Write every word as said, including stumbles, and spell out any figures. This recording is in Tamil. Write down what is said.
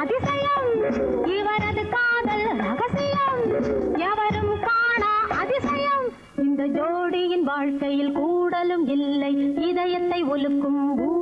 அதிசயம் இவரது காதல் ரகசியம் எவரும் காணா அதிசயம் இந்த ஜோடியின் வாழ்க்கையில் கூடலும் இல்லை இதயத்தை ஒலுக்கும்